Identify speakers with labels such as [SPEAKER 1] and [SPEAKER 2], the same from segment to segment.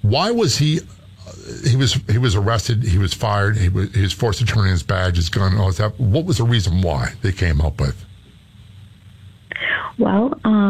[SPEAKER 1] Why was he? He was arrested. He was fired. He was forced to turn in his badge, his gun, all that. What was the reason why they came up with?
[SPEAKER 2] Well,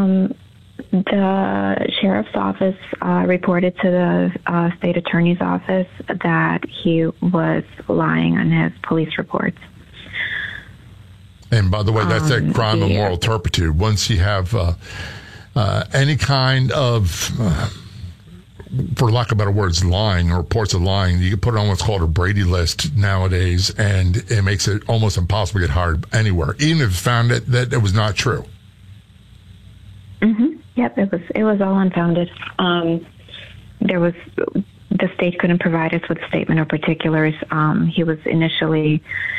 [SPEAKER 2] the sheriff's office reported to the state attorney's office that he was lying on his police reports.
[SPEAKER 1] And by the way, that's a crime of moral turpitude. Once you have any kind of, for lack of better words, lying or reports of lying, you can put it on what's called a Brady list nowadays, and it makes it almost impossible to get hired anywhere, even if it's found that it was not true.
[SPEAKER 2] Mm-hmm. Yep, it was all unfounded. The state couldn't provide us with a statement of particulars. He was initially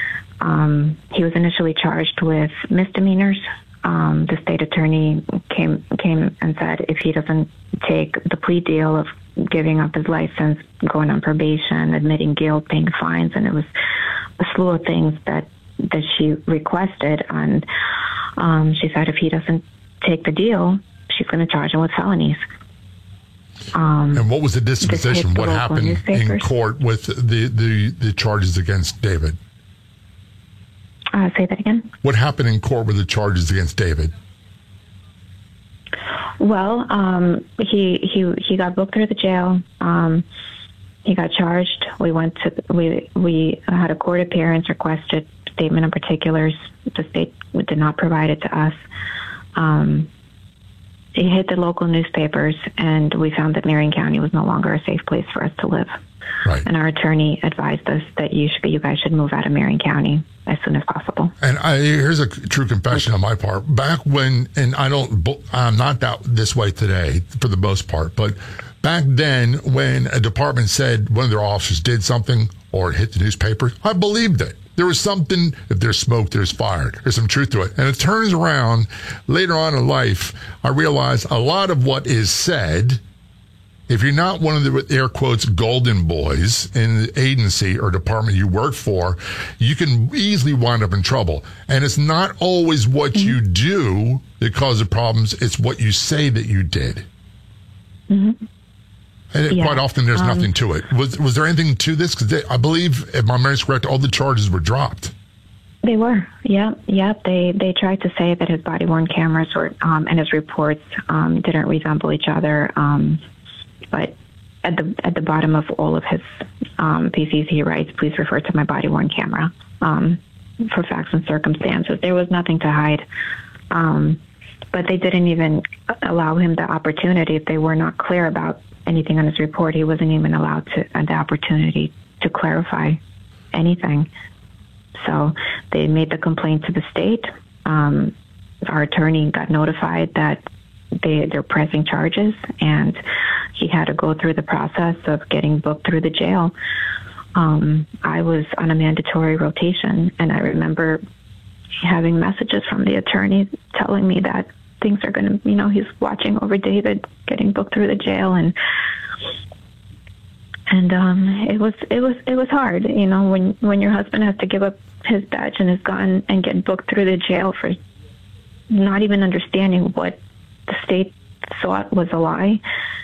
[SPEAKER 2] charged with misdemeanors. The state attorney came and said if he doesn't take the plea deal of giving up his license, going on probation, admitting guilt, paying fines, and it was a slew of things that she requested. And she said if he doesn't take the deal, she's going to charge him with felonies.
[SPEAKER 1] And what was the disposition? What happened in court with the charges against David?
[SPEAKER 2] Say that again?
[SPEAKER 1] What happened in court with the charges against David?
[SPEAKER 2] Well, he got booked through the jail. He got charged. We had a court appearance, requested statement of particulars. The state did not provide it to us. He hit the local newspapers, and we found that Marion County was no longer a safe place for us to live.
[SPEAKER 1] Right.
[SPEAKER 2] And our attorney advised us that you guys should move out of Marion County as soon as possible.
[SPEAKER 1] And here's a true confession on my part. Back when, and I'm not this way today for the most part, but back then when a department said one of their officers did something or hit the newspaper, I believed it. There was something, if there's smoke, there's fire. There's some truth to it. And it turns around later on in life, I realize a lot of what is said, if you're not one of the, air quotes, golden boys in the agency or department you work for, you can easily wind up in trouble. And it's not always what you do that causes problems. It's what you say that you did. Mm-hmm. And quite often there's nothing to it. Was there anything to this? Because I believe, if my memory is correct, all the charges were dropped.
[SPEAKER 2] They were, yeah. They tried to say that his body-worn cameras and his reports didn't resemble each other. But at the bottom of all of his PCs, he writes, "Please refer to my body-worn camera for facts and circumstances." There was nothing to hide. But they didn't even allow him the opportunity. If they were not clear about anything on his report, he wasn't even allowed the opportunity to clarify anything. So they made the complaint to the state. Our attorney got notified that they're pressing charges, and he had to go through the process of getting booked through the jail. I was on a mandatory rotation, and I remember having messages from the attorney telling me that things are going to, he's watching over David getting booked through the jail, and it was hard, when your husband has to give up his badge and his gun and get booked through the jail for not even understanding what the state thought was a lie.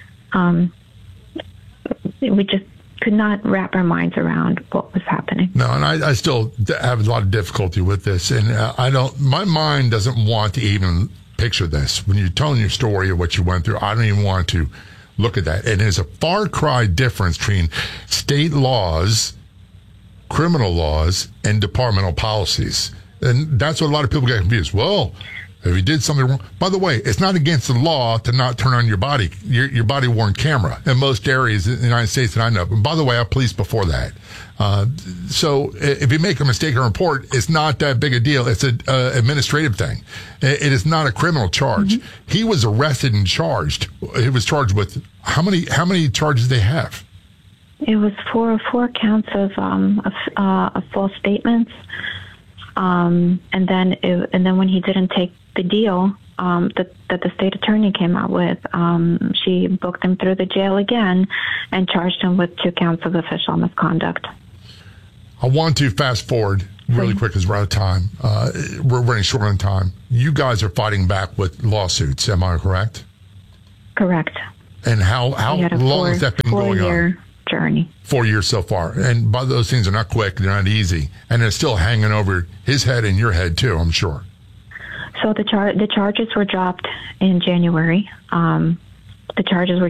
[SPEAKER 2] We just could not wrap our minds around what was happening.
[SPEAKER 1] No, and I still have a lot of difficulty with this, and my mind doesn't want to even picture this. When you're telling your story of what you went through, I don't even want to look at that. And there's a far cry difference between state laws, criminal laws, and departmental policies. And that's what a lot of people get confused. Well, if you did something wrong, by the way, it's not against the law to not turn on your body-worn camera in most areas in the United States that I know. And by the way, I have police before that. So if you make a mistake or report, it's not that big a deal. It's an administrative thing. It is not a criminal charge. Mm-hmm. He was arrested and charged. He was charged with how many charges they have?
[SPEAKER 2] It was four counts of false statements. And then when he didn't take the deal that the state attorney came out with, she booked him through the jail again and charged him with 2 counts of official misconduct.
[SPEAKER 1] I want to fast forward really quick because we're out of time. We're running short on time. You guys are fighting back with lawsuits. Am I correct?
[SPEAKER 2] Correct.
[SPEAKER 1] And how long has that been going on?
[SPEAKER 2] 4-year journey.
[SPEAKER 1] 4 years so far. And by those things are not quick. They're not easy. And it's still hanging over his head and your head, too, I'm sure.
[SPEAKER 2] So the charges were dropped in January. The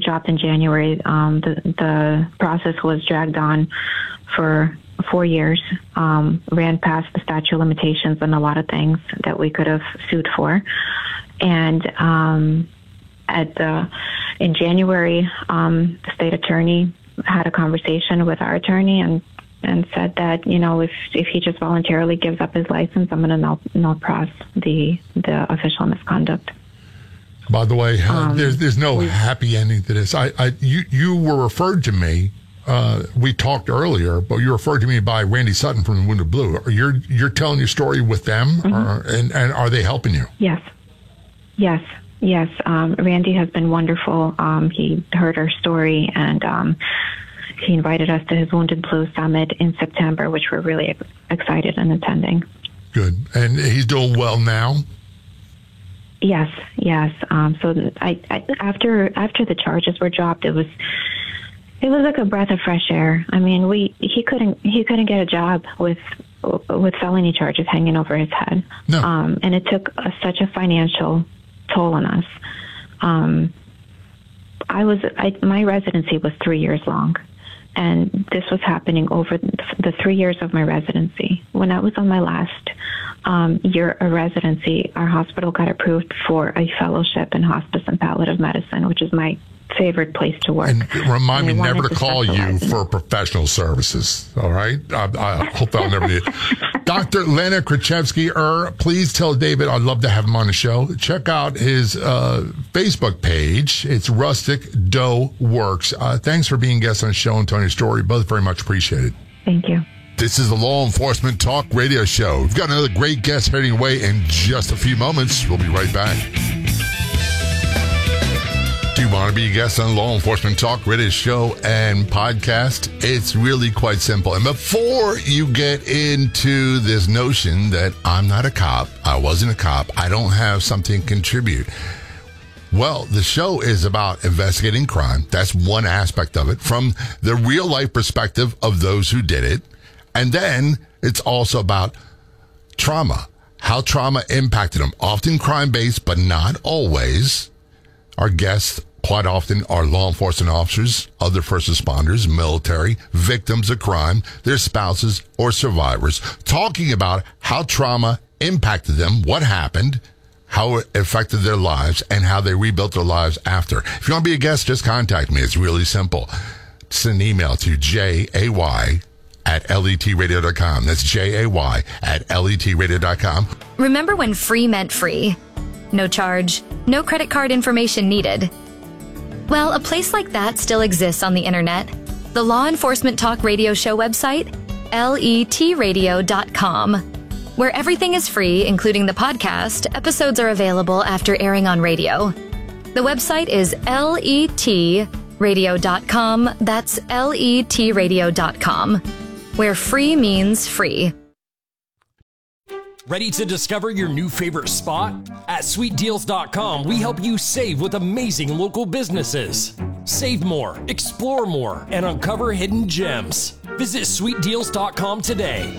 [SPEAKER 2] process was dragged on for 4 years, ran past the statute of limitations on a lot of things that we could have sued for. And in January, the state attorney had a conversation with our attorney and said that, if he just voluntarily gives up his license, I'm going to null pros the official misconduct.
[SPEAKER 1] By the way, there's no happy ending to this. You were referred to me. We talked earlier, but you referred to me by Randy Sutton from the Wounded Blue. You're telling your story with them, and are they helping you?
[SPEAKER 2] Yes. Randy has been wonderful. He heard our story, and he invited us to his Wounded Blue Summit in September, which we're really excited and attending.
[SPEAKER 1] Good. And he's doing well now?
[SPEAKER 2] Yes. So after the charges were dropped, it was like a breath of fresh air. I mean, he couldn't get a job with felony charges hanging over his head.
[SPEAKER 1] No.
[SPEAKER 2] And it took such a financial toll on us. My residency was 3 years long, and this was happening over the 3 years of my residency. When I was on my last year of residency, our hospital got approved for a fellowship in hospice and palliative medicine, which is my favorite place to work.
[SPEAKER 1] And remind me never to call you for professional services, all right? I hope I'll never need it. Dr. Lana Krachevsky, please tell David I'd love to have him on the show. Check out his Facebook page. It's Rustic Dough Works. Thanks for being guest on the show and telling your story. Both very much appreciated.
[SPEAKER 2] Thank you.
[SPEAKER 1] This is the Law Enforcement Talk Radio Show. We've got another great guest heading away in just a few moments. We'll be right back. Do you want to be a guest on Law Enforcement Talk Radio Show and podcast? It's really quite simple. And before you get into this notion that I'm not a cop, I wasn't a cop, I don't have something to contribute. Well, the show is about investigating crime. That's one aspect of it from the real life perspective of those who did it. And then it's also about trauma, how trauma impacted them. Often crime-based, but not always. Our guests quite often are law enforcement officers, other first responders, military, victims of crime, their spouses or survivors, talking about how trauma impacted them, what happened, how it affected their lives, and how they rebuilt their lives after. If you want to be a guest, just contact me. It's really simple. Send an email to jay@letradio.com. That's jay@letradio.com.
[SPEAKER 3] Remember when free meant free? No charge, no credit card information needed. Well, a place like that still exists on the internet. The Law Enforcement Talk Radio Show website, letradio.com. Where everything is free, including the podcast, episodes are available after airing on radio. The website is letradio.com. That's letradio.com. Where free means free.
[SPEAKER 4] Ready to discover your new favorite spot? At sweetdeals.com, we help you save with amazing local businesses. Save more, explore more, and uncover hidden gems. Visit sweetdeals.com today.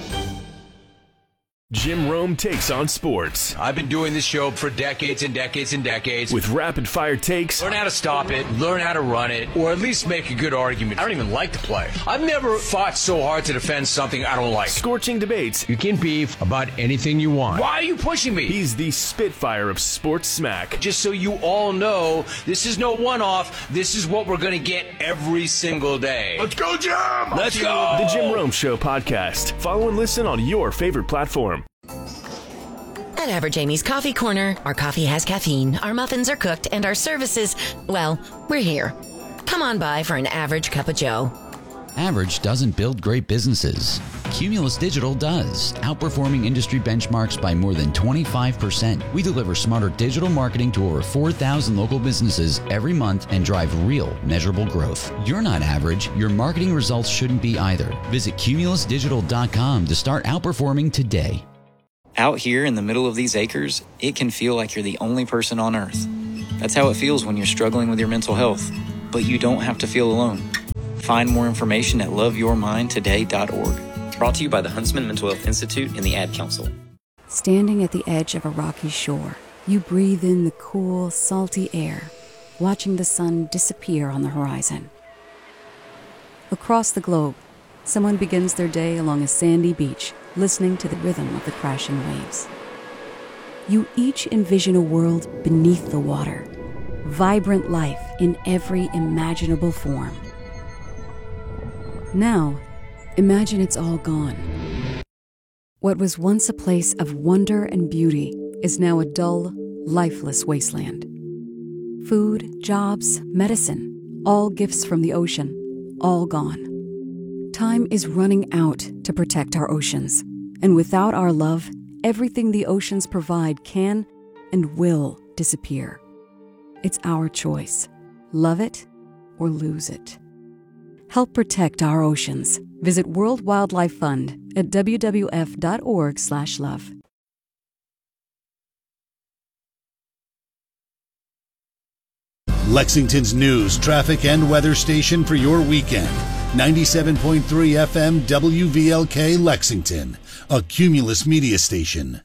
[SPEAKER 5] Jim Rome takes on sports.
[SPEAKER 6] I've been doing this show for decades and decades and decades.
[SPEAKER 5] With rapid-fire takes.
[SPEAKER 6] Learn how to stop it, learn how to run it, or at least make a good argument. I don't even like to play. I've never fought so hard to defend something I don't like.
[SPEAKER 5] Scorching debates.
[SPEAKER 6] You can beef about anything you want. Why are you pushing me?
[SPEAKER 5] He's the Spitfire of sports smack.
[SPEAKER 6] Just so you all know, this is no one-off. This is what we're going to get every single day. Let's go, Jim! Let's go!
[SPEAKER 5] The Jim Rome Show podcast. Follow and listen on your favorite platform.
[SPEAKER 7] At Average Amy's Coffee Corner, our coffee has caffeine, our muffins are cooked, and our services, well, we're here. Come on by for an average cup of joe.
[SPEAKER 8] Average doesn't build great businesses. Cumulus Digital does, outperforming industry benchmarks by more than 25%. We deliver smarter digital marketing to over 4,000 local businesses every month and drive real, measurable growth. You're not average. Your marketing results shouldn't be either. Visit cumulusdigital.com to start outperforming today.
[SPEAKER 9] Out here in the middle of these acres, it can feel like you're the only person on Earth. That's how it feels when you're struggling with your mental health. but you don't have to feel alone. Find more information at loveyourmindtoday.org. Brought to you by the Huntsman Mental Health Institute and the Ad Council.
[SPEAKER 10] Standing at the edge of a rocky shore, you breathe in the cool, salty air, watching the sun disappear on the horizon. Across the globe, someone begins their day along a sandy beach, listening to the rhythm of the crashing waves. You each envision a world beneath the water, vibrant life in every imaginable form. Now, imagine it's all gone. What was once a place of wonder and beauty is now a dull, lifeless wasteland. Food, jobs, medicine, all gifts from the ocean, all gone. Time is running out to protect our oceans, and without our love, everything the oceans provide can and will disappear. It's our choice. Love it or lose it. Help protect our oceans. Visit World Wildlife Fund at wwf.org/love.
[SPEAKER 11] Lexington's news, traffic, and weather station for your weekend. 97.3 FM WVLK Lexington, a Cumulus media station.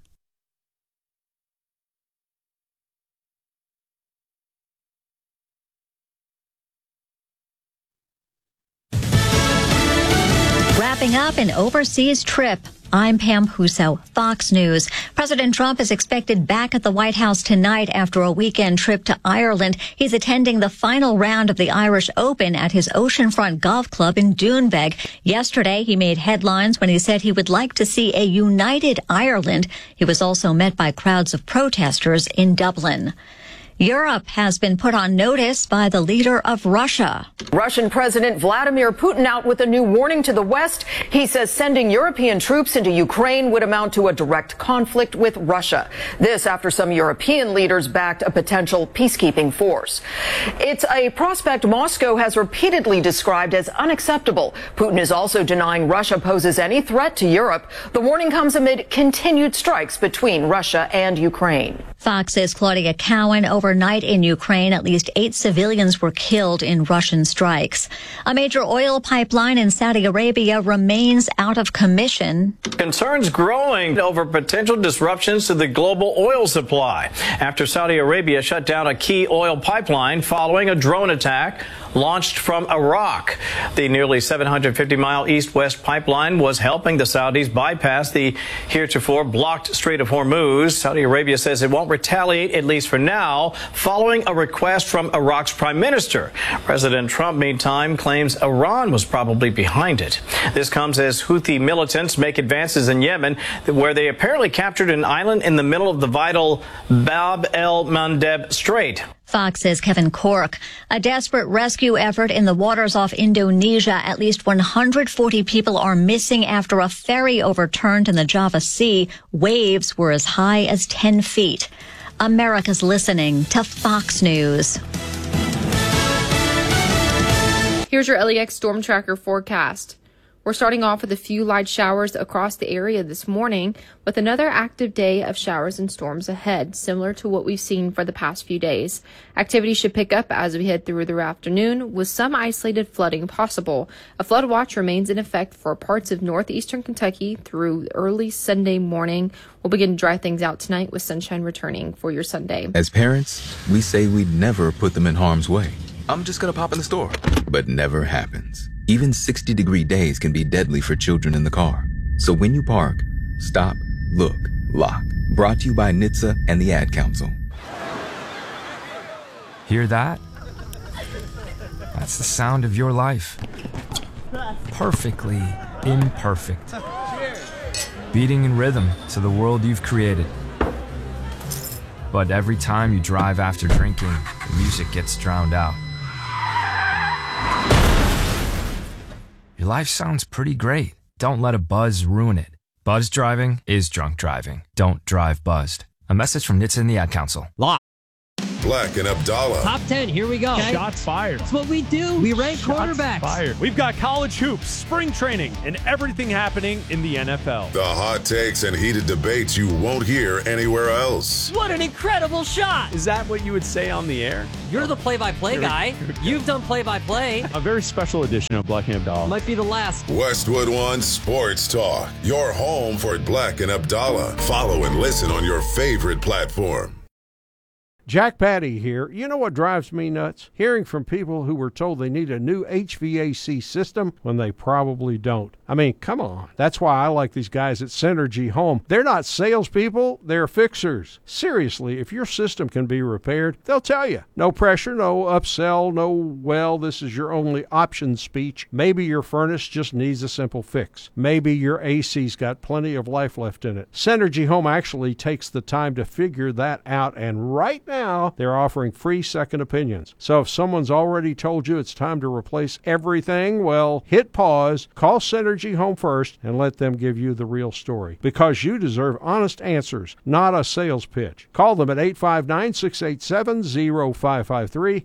[SPEAKER 12] Wrapping up an overseas trip. I'm Pam Huso, Fox News. President Trump is expected back at the White House tonight after a weekend trip to Ireland. He's attending the final round of the Irish Open at his oceanfront golf club in Doonbeg. Yesterday, he made headlines when he said he would like to see a united Ireland. He was also met by crowds of protesters in Dublin. Europe has been put on notice by the leader of Russia.
[SPEAKER 13] Russian President Vladimir Putin out with a new warning to the West. He says sending European troops into Ukraine would amount to a direct conflict with Russia. This after some European leaders backed a potential peacekeeping force. It's a prospect Moscow has repeatedly described as unacceptable. Putin is also denying Russia poses any threat to Europe. The warning comes amid continued strikes between Russia and Ukraine.
[SPEAKER 12] Fox's Claudia Cowan. Overnight in Ukraine, at least 8 civilians were killed in Russian strikes. A major oil pipeline in Saudi Arabia remains out of commission.
[SPEAKER 14] Concerns growing over potential disruptions to the global oil supply after Saudi Arabia shut down a key oil pipeline following a drone attack launched from Iraq. The nearly 750-mile east-west pipeline was helping the Saudis bypass the heretofore blocked Strait of Hormuz. Saudi Arabia says it won't retaliate, at least for now, following a request from Iraq's prime minister. President Trump, meantime, claims Iran was probably behind it. This comes as Houthi militants make advances in Yemen, where they apparently captured an island in the middle of the vital Bab el-Mandeb Strait.
[SPEAKER 12] Fox's Kevin Cork. A desperate rescue effort in the waters off Indonesia. At least 140 people are missing after a ferry overturned in the Java Sea. Waves were as high as 10 feet. America's listening to Fox News.
[SPEAKER 15] Here's your LEX Storm Tracker forecast. We're starting off with a few light showers across the area this morning, with another active day of showers and storms ahead, similar to what we've seen for the past few days. Activity should pick up as we head through the afternoon, with some isolated flooding possible. A flood watch remains in effect for parts of northeastern Kentucky through early Sunday morning. We'll begin to dry things out tonight with sunshine returning for your Sunday.
[SPEAKER 16] As parents, we say we'd never put them in harm's way. I'm just gonna pop in the store. But never happens. Even 60-degree days can be deadly for children in the car. So when you park, stop, look, lock. Brought to you by NHTSA and the Ad Council.
[SPEAKER 17] Hear that? That's the sound of your life. Perfectly imperfect. Beating in rhythm to the world you've created. But every time you drive after drinking, the music gets drowned out. Your life sounds pretty great. Don't let a buzz ruin it. Buzz driving is drunk driving. Don't drive buzzed. A message from NHTSA and the Ad Council.
[SPEAKER 18] Black and Abdallah.
[SPEAKER 19] Top 10, here we go.
[SPEAKER 20] Okay. Shots fired.
[SPEAKER 19] That's what we do. We rank quarterbacks.
[SPEAKER 20] Fired. We've got college hoops, spring training, and everything happening in the NFL.
[SPEAKER 18] The hot takes and heated debates you won't hear anywhere else.
[SPEAKER 19] What an incredible shot.
[SPEAKER 20] Is that what you would say on the air?
[SPEAKER 19] You're the play-by-play guy. You've done play-by-play.
[SPEAKER 20] A very special edition of Black and Abdallah.
[SPEAKER 19] Might be the last.
[SPEAKER 18] Westwood One Sports Talk. Your home for Black and Abdallah. Follow and listen on your favorite platform.
[SPEAKER 21] Jack Patty here. You know what drives me nuts? Hearing from people who were told they need a new HVAC system when they probably don't. I mean, come on. That's why I like these guys at Synergy Home. They're not salespeople, they're fixers. Seriously, if your system can be repaired, they'll tell you. No pressure, no upsell, no, well, this is your only option speech. Maybe your furnace just needs a simple fix. Maybe your AC's got plenty of life left in it. Synergy Home actually takes the time to figure that out, and right now, they're offering free second opinions. So if someone's already told you it's time to replace everything, well, hit pause, call Synergy Home first, and let them give you the real story. Because you deserve honest answers, not a sales pitch. Call them at 859-687-0553,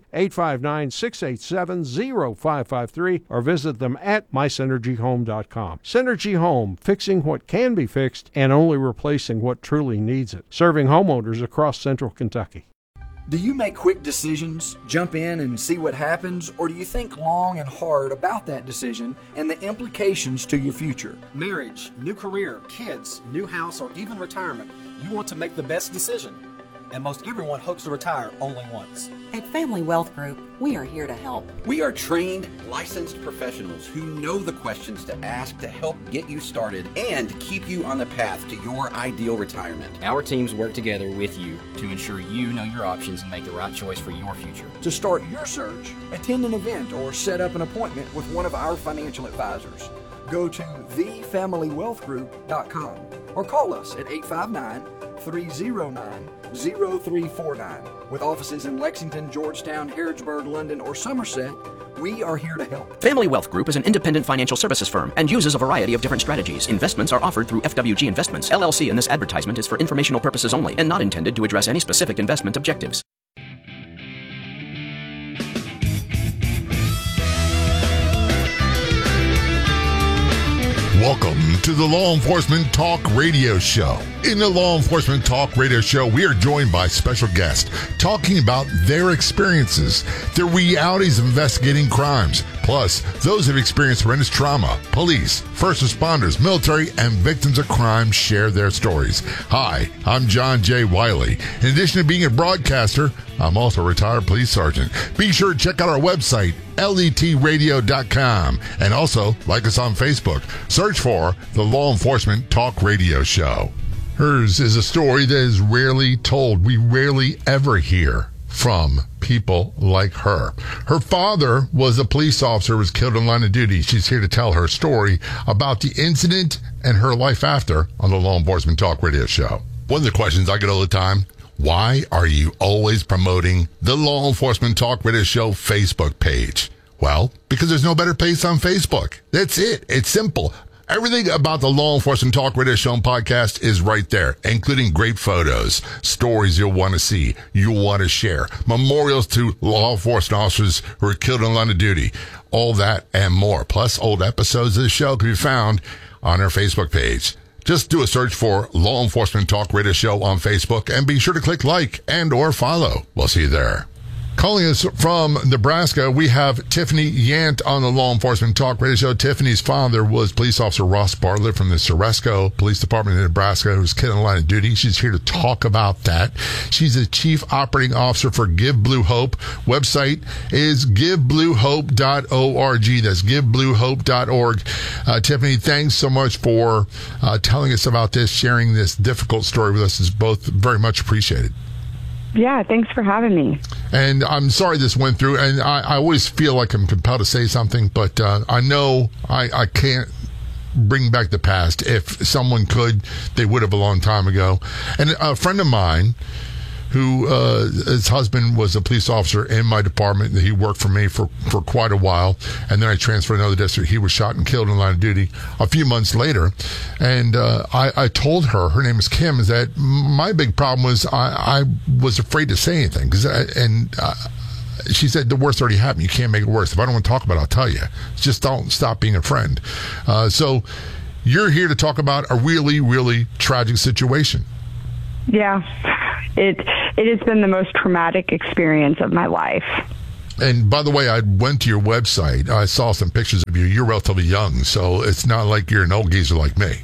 [SPEAKER 21] 859-687-0553, or visit them at mysynergyhome.com. Synergy Home, fixing what can be fixed and only replacing what truly needs it. Serving homeowners across central Kentucky.
[SPEAKER 22] Do you make quick decisions, jump in and see what happens, or do you think long and hard about that decision and the implications to your future?
[SPEAKER 23] Marriage, new career, kids, new house, or even retirement. You want to make the best decision. And most everyone hopes to retire only once.
[SPEAKER 24] At Family Wealth Group, we are here to help.
[SPEAKER 25] We are trained, licensed professionals who know the questions to ask to help get you started and keep you on the path to your ideal retirement.
[SPEAKER 26] Our teams work together with you to ensure you know your options and make the right choice for your future.
[SPEAKER 22] To start your search, attend an event or set up an appointment with one of our financial advisors. Go to thefamilywealthgroup.com or call us at 859-309-0349. With offices in Lexington, Georgetown, Harrodsburg, London, or Somerset, we are here to help.
[SPEAKER 27] Family Wealth Group is an independent financial services firm and uses a variety of different strategies. Investments are offered through FWG Investments, LLC, and this advertisement is for informational purposes only and not intended to address any specific investment objectives.
[SPEAKER 1] Welcome to the Law Enforcement Talk Radio Show. In the Law Enforcement Talk Radio Show, we are joined by special guests talking about their experiences, their realities of investigating crimes, plus those who have experienced horrendous trauma. Police, first responders, military, and victims of crime share their stories. Hi, I'm John J. Wiley. In addition to being a broadcaster, I'm also a retired police sergeant. Be sure to check out our website, letradio.com, and also like us on Facebook. Search for the Law Enforcement Talk Radio Show. Hers is a story that is rarely told. We rarely ever hear from people like her. Her father was a police officer, was killed in line of duty. She's here to tell her story about the incident and her life after on the Law Enforcement Talk Radio Show. One of the questions I get all the time, why are you always promoting the Law Enforcement Talk Radio Show Facebook page? Well, because there's no better place on Facebook. That's it. It's simple. Everything about the Law Enforcement Talk Radio Show and podcast is right there, including great photos, stories you'll want to see, you'll want to share, memorials to law enforcement officers who were killed in line of duty, all that and more. Plus, old episodes of the show can be found on our Facebook page. Just do a search for Law Enforcement Talk Radio Show on Facebook and be sure to click like and or follow. We'll see you there. Calling us from Nebraska, we have Tiffany Yant on the Law Enforcement Talk Radio Show. Tiffany's father was police officer Ross Bartlett from the Ceresco Police Department in Nebraska, who was killed in line of duty. She's here to talk about that. She's a chief operating officer for Give Blue Hope. Website is givebluehope.org. That's givebluehope.org. Tiffany, thanks so much for telling us about this, sharing this difficult story with us. It's both very much appreciated.
[SPEAKER 28] Yeah, thanks for having me.
[SPEAKER 1] And I'm sorry this went through, and I always feel like I'm compelled to say something, but I know I can't bring back the past. If someone could, they would have a long time ago. And a friend of mine who his husband was a police officer in my department. He worked for me for quite a while, and then I transferred to another district. He was shot and killed in line of duty a few months later. And I told her name is Kim, is that my big problem was I was afraid to say anything. She said, the worst already happened. You can't make it worse. If I don't want to talk about it, I'll tell you. Just don't stop being a friend. So you're here to talk about a really, really tragic situation.
[SPEAKER 28] Yeah, it has been the most traumatic experience of my life. And
[SPEAKER 1] by the way, I went to your website. I saw some pictures of you. You're relatively young, so it's not like you're an old geezer like me.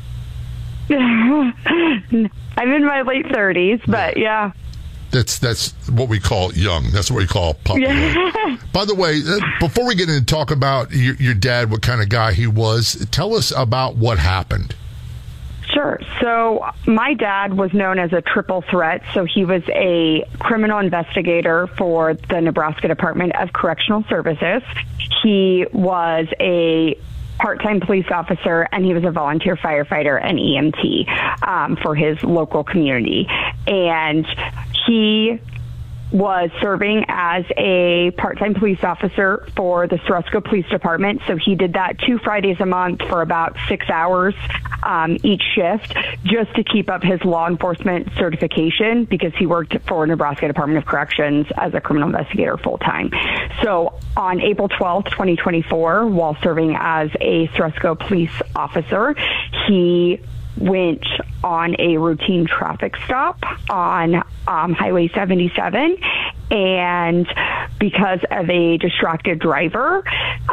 [SPEAKER 28] I'm in my late 30s, but yeah.
[SPEAKER 1] That's what we call young. That's what we call puppy. Yeah. By the way, before we get into talk about your dad, what kind of guy he was, tell us about what happened.
[SPEAKER 28] Sure. So my dad was known as a triple threat. So he was a criminal investigator for the Nebraska Department of Correctional Services. He was a part-time police officer, and he was a volunteer firefighter and EMT for his local community. And he was serving as a part-time police officer for the Ceresco Police Department. So he did that 2 Fridays a month for about 6 hours each shift, just to keep up his law enforcement certification, because he worked for Nebraska Department of Corrections as a criminal investigator full-time. So on April 12th, 2024, while serving as a Ceresco police officer, he went on a routine traffic stop on Highway 77, and because of a distracted driver,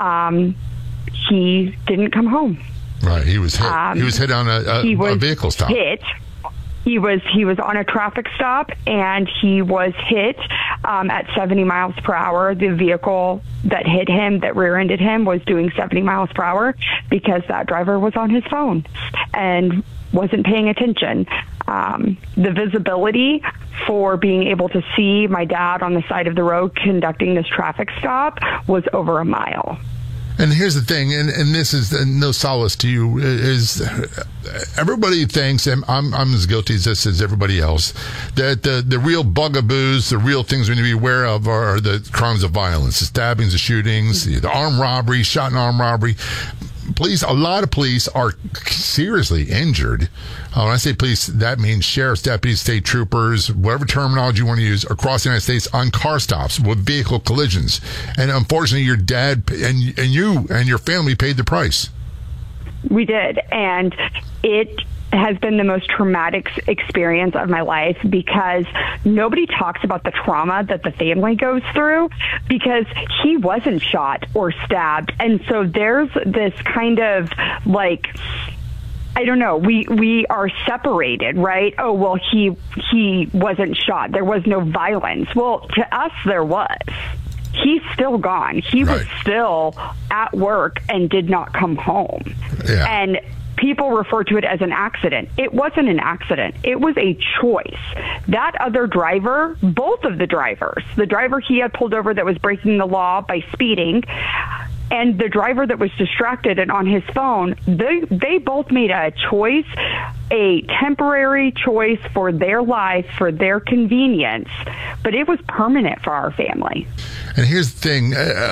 [SPEAKER 28] he didn't come home.
[SPEAKER 1] Right, he was hit. He was hit on a vehicle stop.
[SPEAKER 28] He was on a traffic stop, and he was hit at 70 miles per hour. The vehicle that hit him, that rear-ended him, was doing 70 miles per hour because that driver was on his phone and wasn't paying attention. The visibility for being able to see my dad on the side of the road conducting this traffic stop was over a mile.
[SPEAKER 1] And here's the thing, and this is no solace to you, is everybody thinks, and I'm as guilty as this as everybody else, that the real bugaboos, the real things we need to be aware of are the crimes of violence, the stabbings, the shootings, the armed robbery, shot and armed robbery. A lot of police are seriously injured. When I say police, that means sheriff's deputies, state troopers, whatever terminology you want to use, across the United States on car stops with vehicle collisions. And unfortunately, your dad and you and your family paid the price.
[SPEAKER 28] We did, and it has been the most traumatic experience of my life, because nobody talks about the trauma that the family goes through, because he wasn't shot or stabbed. And so there's this kind of like, I don't know, we are separated, right? Oh, well, he wasn't shot. There was no violence. Well, to us, there was. He's still gone. He was still at work and did not come home. Yeah. And people refer to it as an accident. It wasn't an accident. It was a choice. That other driver, both of the drivers, the driver he had pulled over that was breaking the law by speeding, and the driver that was distracted and on his phone, they both made a choice, a temporary choice for their life, for their convenience, but it was permanent for our family.
[SPEAKER 1] And here's the thing,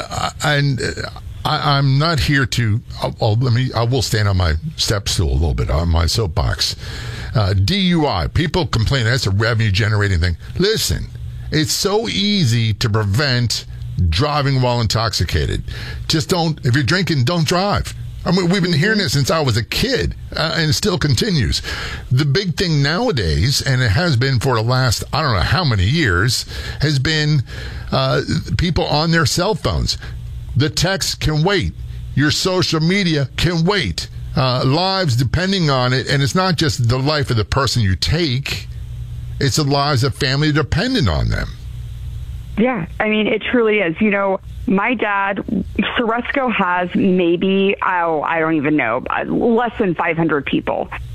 [SPEAKER 1] I'm not here to. I will stand on my step stool a little bit, on my soapbox. DUI. People complain that's a revenue generating thing. Listen, it's so easy to prevent driving while intoxicated. Just don't. If you're drinking, don't drive. I mean, we've been hearing this since I was a kid, and it still continues. The big thing nowadays, and it has been for the last, I don't know how many years, has been people on their cell phones. The text can wait. Your social media can wait. Lives depending on it, and it's not just the life of the person you take, it's the lives of family dependent on them.
[SPEAKER 28] Yeah, I mean, it truly is. You know, my dad, Ceresco has maybe, I don't even know, less than 500 people.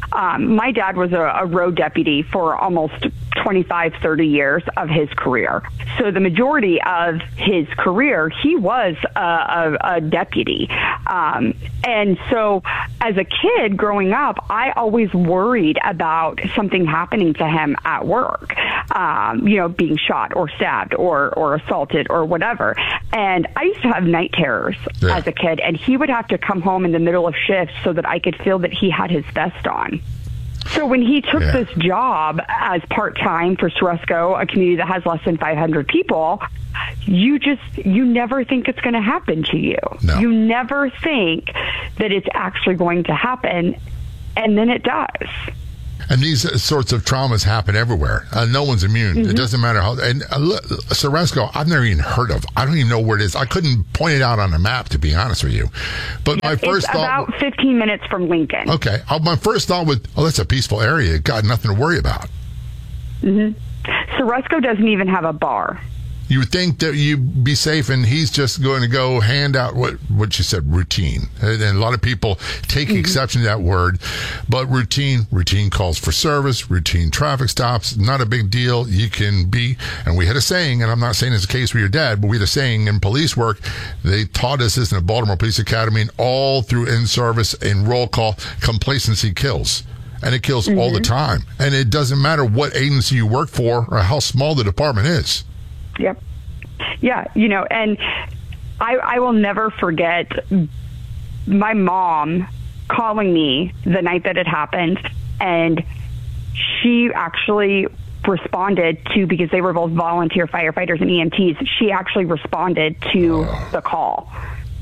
[SPEAKER 28] My dad was a road deputy for almost 25, 30 years of his career. So the majority of his career, he was a deputy. And so as a kid growing up, I always worried about something happening to him at work, being shot or stabbed or assaulted or whatever. And I used to have night terrors as a kid, and he would have to come home in the middle of shifts so that I could feel that he had his vest on. So when he took this job as part-time for Ceresco, a community that has less than 500 people, you never think it's going to happen to you. No. You never think that it's actually going to happen, and then it does.
[SPEAKER 1] And these sorts of traumas happen everywhere. No one's immune. Mm-hmm. It doesn't matter how. And Ceresco, I've never even heard of. I don't even know where it is. I couldn't point it out on a map, to be honest with you. But my first thought,
[SPEAKER 28] about 15 minutes from Lincoln.
[SPEAKER 1] Okay. My first thought was, that's a peaceful area. Got nothing to worry about.
[SPEAKER 28] Mm-hmm. Ceresco doesn't even have a bar.
[SPEAKER 1] You would think that you'd be safe, and he's just going to go hand out what you said, routine. And a lot of people take exception to that word, but routine calls for service, routine traffic stops, not a big deal. You can be, and we had a saying, and I'm not saying it's the case with your dad, but we had a saying in police work. They taught us this in the Baltimore Police Academy, and all through in-service and roll call, complacency kills. And it kills all the time. And it doesn't matter what agency you work for or how small the department is.
[SPEAKER 28] Yep. Yeah, and I will never forget my mom calling me the night that it happened, and she actually responded to, because they were both volunteer firefighters and EMTs, she actually responded to the call.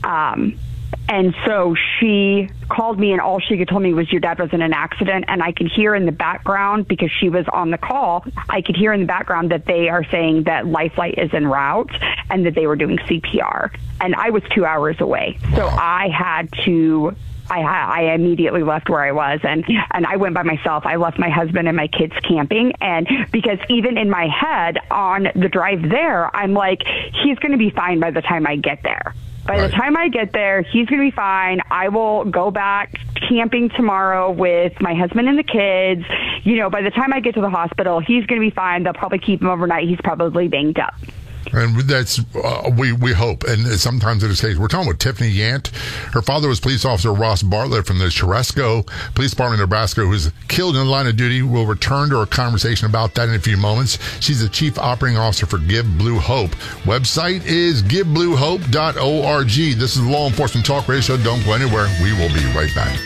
[SPEAKER 28] And so she called me, and all she could tell me was, your dad was in an accident. And I could hear in the background, because she was on the call, I could hear in the background that they are saying that Lifeline is en route and that they were doing CPR. And I was 2 hours away. So I had to... I immediately left where I was, and I went by myself. I left my husband and my kids camping, and because even in my head on the drive there, I'm like, he's going to be fine by the time I get there. By the time I get there, he's going to be fine. I will go back camping tomorrow with my husband and the kids. By the time I get to the hospital, he's going to be fine. They'll probably keep him overnight. He's probably banged up.
[SPEAKER 1] And that's, we hope. And sometimes it is the case. We're talking about Tiffany Yant. Her father was police officer Ross Bartlett from the Ceresco Police Department of Nebraska, who was killed in the line of duty. We'll return to our conversation about that in a few moments. She's the chief operating officer for Give Blue Hope. Website is givebluehope.org. This is the Law Enforcement Talk Radio Show. Don't go anywhere. We will be right back.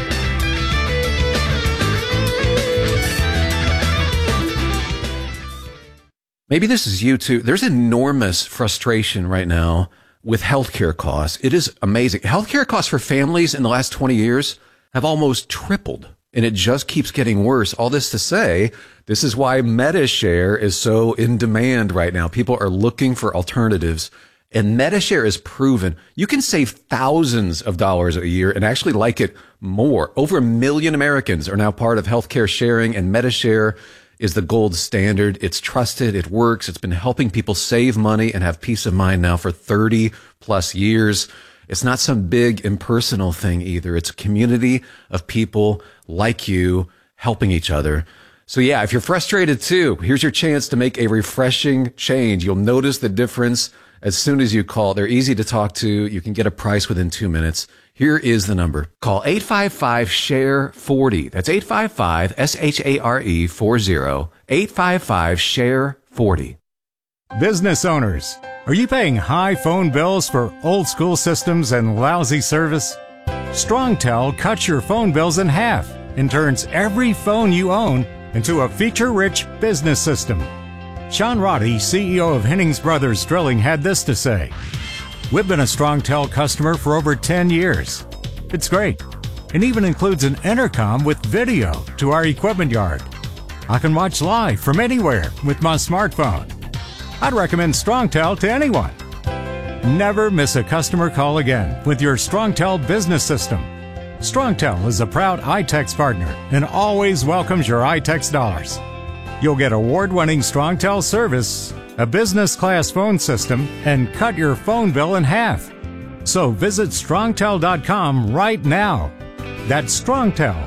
[SPEAKER 2] Maybe this is you too. There's enormous frustration right now with healthcare costs. It is amazing. Healthcare costs for families in the last 20 years have almost tripled, and it just keeps getting worse. All this to say, this is why MediShare is so in demand right now. People are looking for alternatives, and MediShare is proven you can save thousands of dollars a year and actually like it more. Over 1 million Americans are now part of healthcare sharing, and MediShare is the gold standard. It's trusted. It works. It's been helping people save money and have peace of mind now for 30 plus years. It's not some big impersonal thing either. It's a community of people like you helping each other. So yeah, if you're frustrated too, here's your chance to make a refreshing change. You'll notice the difference as soon as you call. They're easy to talk to. You can get a price within 2 minutes. Here is the number. Call 855-SHARE-40. That's 855-SHARE-40. 855-SHARE-40.
[SPEAKER 3] Business owners, are you paying high phone bills for old school systems and lousy service? StrongTel cuts your phone bills in half and turns every phone you own into a feature-rich business system. Sean Roddy, CEO of Hennings Brothers Drilling, had this to say. We've been a StrongTel customer for over 10 years. It's great. It even includes an intercom with video to our equipment yard. I can watch live from anywhere with my smartphone. I'd recommend StrongTel to anyone. Never miss a customer call again with your StrongTel business system. StrongTel is a proud iTex partner and always welcomes your iTex dollars. You'll get award-winning StrongTel service, a business-class phone system, and cut your phone bill in half. So visit StrongTel.com right now. That's StrongTel,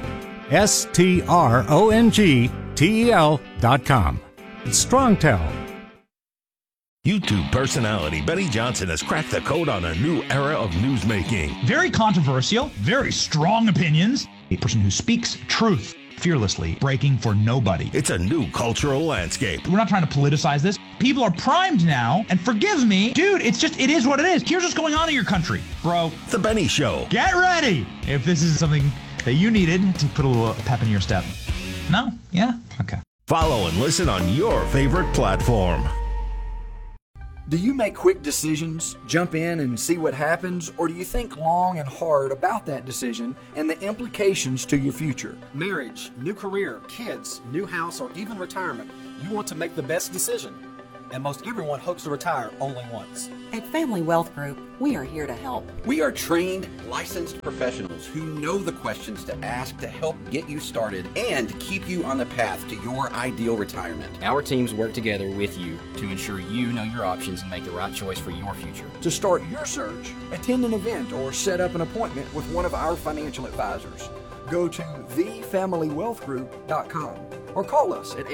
[SPEAKER 3] StrongTel.com. It's StrongTel.
[SPEAKER 4] YouTube personality Benny Johnson has cracked the code on a new era of newsmaking.
[SPEAKER 5] Very controversial, very strong opinions. A person who speaks truth fearlessly, breaking for nobody.
[SPEAKER 4] It's a new cultural landscape.
[SPEAKER 5] We're not trying to politicize this. People are primed now, and forgive me, dude, it is what it is. Here's what's going on in your country, bro.
[SPEAKER 4] The Benny Show.
[SPEAKER 5] Get ready if this is something that you needed to put a little pep in your step. No? Yeah? Okay.
[SPEAKER 4] Follow and listen on your favorite platform.
[SPEAKER 22] Do you make quick decisions, jump in and see what happens, or do you think long and hard about that decision and the implications to your future?
[SPEAKER 23] Marriage, new career, kids, new house, or even retirement. You want to make the best decision. And most everyone hopes to retire only once.
[SPEAKER 24] At Family Wealth Group, we are here to help.
[SPEAKER 25] We are trained, licensed professionals who know the questions to ask to help get you started and keep you on the path to your ideal retirement.
[SPEAKER 26] Our teams work together with you to ensure you know your options and make the right choice for your future.
[SPEAKER 22] To start your search, attend an event or set up an appointment with one of our financial advisors. Go to thefamilywealthgroup.com or call us at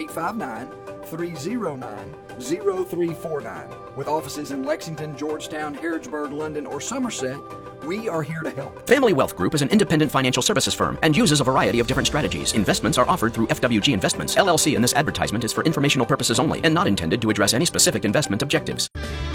[SPEAKER 22] 859-309-0349. With offices in Lexington, Georgetown, Harrodsburg, London, or Somerset, we are here to help.
[SPEAKER 27] Family Wealth Group is an independent financial services firm and uses a variety of different strategies. Investments are offered through FWG Investments, LLC, and this advertisement is for informational purposes only and not intended to address any specific investment objectives.